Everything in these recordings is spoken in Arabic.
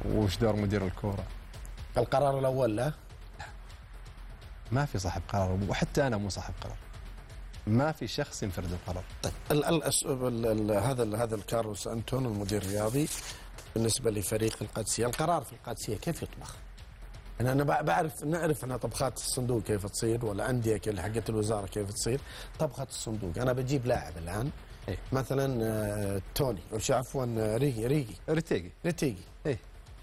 وش دور مدير الكورة؟ القرار الأول لا؟ ما في صاحب قرار، وحتى أنا مو صاحب قرار. ما في شخص ينفرد القرار. طيب هذا الكارلوس أنتون المدير الرياضي بالنسبة لفريق القادسية، القرار في القادسية كيف يطبخ؟ أنا نعرف أن طبخات الصندوق كيف تصير، والأندية حقت الوزارة كيف تصير. طبخة الصندوق أنا بجيب لاعب الآن إيه؟ مثلا توني عفوا ريتيجي إيه؟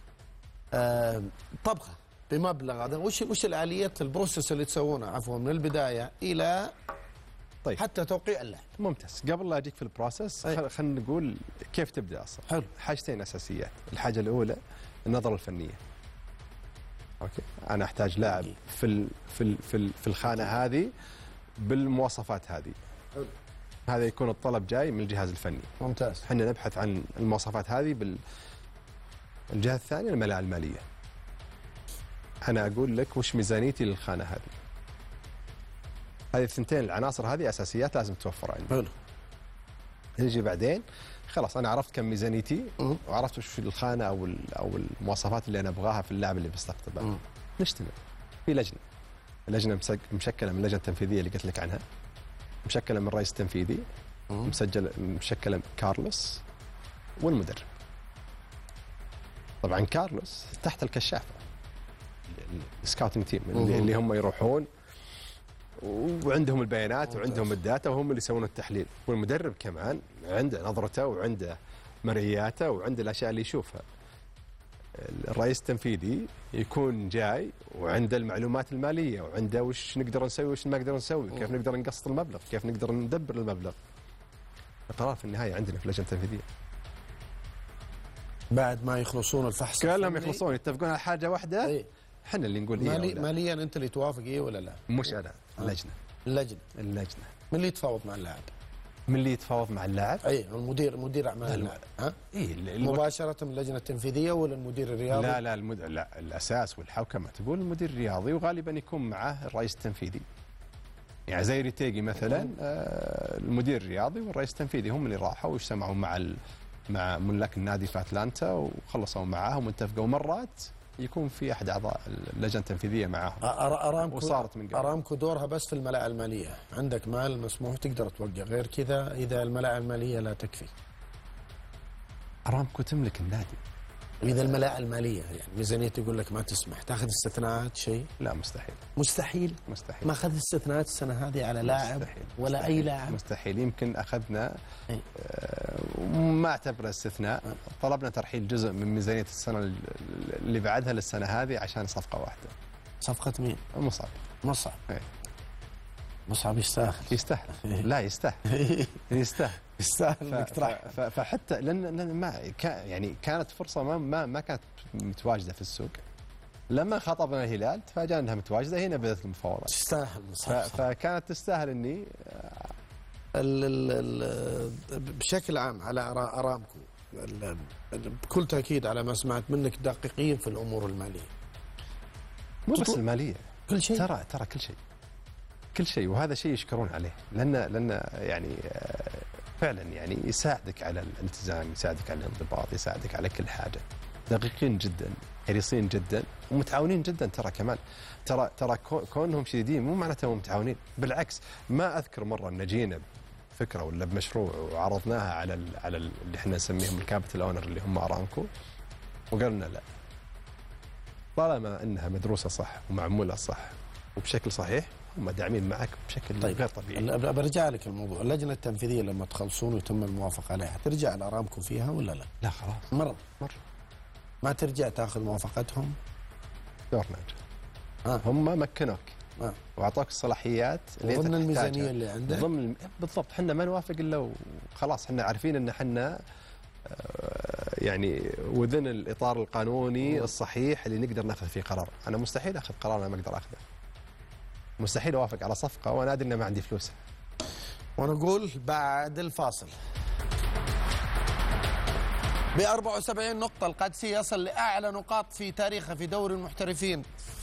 طبخة بمبلغ هذا، وش الآلية البروسيس اللي تسوونه عفوا من البداية إلى طيب حتى توقيع اللاعب؟ ممتاز. قبل لا أجيك في البروسيس خلينا نقول كيف تبدأ أصلا. حلو. حاجتين أساسيات. الحاجة الأولى النظرة الفنية. أوكي، أنا أحتاج لاعب في الخانة هذه بالمواصفات هذه. حلو. هذا يكون الطلب جاي من الجهاز الفني. ممتاز. احنا نبحث عن المواصفات هذه. الجهة الثانية الملاءة المالية. أنا أقول لك وش ميزانيتي للخانة هذه. هذه الثنتين العناصر هذه أساسيات لازم توفر عندي. حلو. نجي بعدين خلاص أنا عرفت كم ميزانيتي وعرفت وش الخانة أو المواصفات اللي أنا أبغاها في اللاعب اللي بستقطبه. نجتمع في لجنة مشكلة من اللجنة التنفيذية اللي قلت لك عنها، مشكلة من الرئيس التنفيذي، مشكلة من كارلوس والمدرب. طبعا كارلوس تحت الكشافة السكاوتنج تيم اللي هم يروحون وعندهم البيانات وعندهم الداتا وهم اللي يسوون التحليل، والمدرب كمان عنده نظرته وعنده مرئياته وعنده الأشياء اللي يشوفها. الرئيس التنفيذي يكون جاي وعنده المعلومات المالية وعنده وش نقدر نسوي وش ما نقدر نسوي، كيف نقدر نقسط المبلغ، كيف نقدر ندبر المبلغ. القرار في النهاية عندنا في اللجنة التنفيذية. بعد ما يخلصون الفحص كلهم يخلصون يتفقون على حاجة واحدة. احنا اللي نقول ماليا انت اللي توافق ولا لا؟ مش انا، اللجنة. من اللي يتفاوض مع اللاعب؟ من اللي يتفاوض مع اللاعب؟ مدير اعمال اللاعب. مباشرة من اللجنة التنفيذية ولا المدير الرياضي؟ لا الاساس والحوكمة تقول المدير الرياضي، وغالبا يكون معه الرئيس التنفيذي. يعني زي ريتيجي مثلا المدير الرياضي والرئيس التنفيذي هم اللي راحوا واجتمعوا مع ملاك النادي في اتلانتا وخلصوا معاهم واتفقوا. مرات يكون في احد اعضاء اللجنه التنفيذيه معاهم. ارامكو وصارت من قبل. ارامكو دورها بس في الملاءه الماليه، عندك مال مسموح تقدر توقع، غير كذا اذا الملاءه الماليه لا تكفي. ارامكو تملك النادي. واذا الملاءه الماليه يعني ميزانيه يقول لك ما تسمح، تاخذ استثناءات شيء؟ لا مستحيل. ما اخذ استثناءات السنه هذه على لاعب ولا اي لاعب؟ مستحيل. يمكن اخذنا ما اعتبره استثناء. طلبنا ترحيل جزء من ميزانيه السنه اللي بعدها للسنه هذه عشان صفقه واحده. صفقه مين؟ مصعب. مصعب يستاهل. لا يستاهل. انك ترحل. فحتى لان ما يعني كانت فرصه ما كانت متواجده في السوق. لما خاطبنا الهلال تفاجأنا انها متواجده، هنا بدات المفاوضات. تستاهل فكانت تستاهل اني بشكل عام على ارامكو بكل تاكيد على ما سمعت منك دقيقين في الامور الماليه. مو بس الماليه، كل شيء. ترى كل شيء، وهذا شيء يشكرون عليه لان يعني فعلا يعني يساعدك على الالتزام، يساعدك على الانضباط، يساعدك على كل حاجه. دقيقين جدا، حريصين جدا، ومتعاونين جدا. ترى كمان ترى كونهم شديدين مو معناته هم متعاونين، بالعكس. ما اذكر مره ان جينا بفكره ولا بمشروع وعرضناها على اللي احنا نسميهم الكابيتال اونر اللي هم ارامكو وقالنا لا، طالما انها مدروسه صح ومعموله صح وبشكل صحيح هم داعمين معك بشكل غير طبيعي. برجع لك الموضوع، اللجنه التنفيذيه لما تخلصون ويتم الموافقه عليها ترجع لارامكو فيها ولا لا؟ لا خلاص. مره ما ترجع تاخذ موافقتهم؟ دور ناجح. هم مكنوك واعطوك الصلاحيات ضمن الميزانيه اللي عندك. بالضبط. احنا ما نوافق الا وخلاص. احنا عارفين ان احنا يعني وذن الاطار القانوني الصحيح اللي نقدر ناخذ فيه قرار. انا مستحيل اخذ قرار انا ما اقدر اخذه. مستحيل اوافق على صفقه وانا ادري ان ما عندي فلوس. ونقول بعد الفاصل. ب 74 نقطة القادسي يصل لأعلى نقاط في تاريخه في دوري المحترفين